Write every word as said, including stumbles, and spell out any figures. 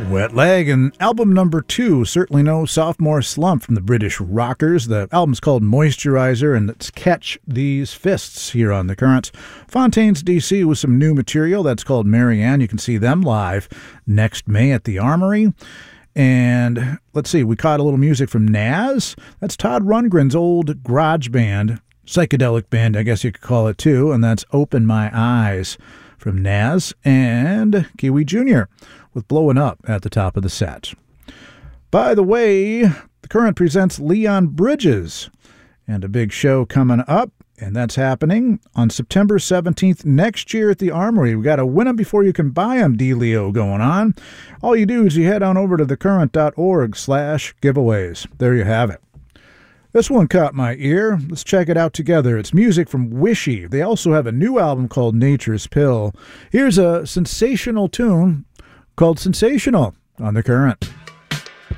Wet Leg, and album number two, certainly no sophomore slump from the British Rockers. The album's called Moisturizer, and it's Catch These Fists here on The Currents. Fontaines D C with some new material that's called Marianne. You can see them live next May at the Armory. And let's see, we caught a little music from Nazz. That's Todd Rundgren's old garage band, psychedelic band, I guess you could call it too, and that's Open My Eyes from Nazz, and Kiwi Junior with Blowing Up at the top of the set. By the way, The Current presents Leon Bridges, and a big show coming up, and that's happening on September seventeenth next year at the Armory. We got to win them before you can buy them, D-Leo going on. All you do is you head on over to thecurrent.org slash giveaways. There you have it. This one caught my ear. Let's check it out together. It's music from Wishy. They also have a new album called Nature's Pill. Here's a sensational tune called Sensational on The Current.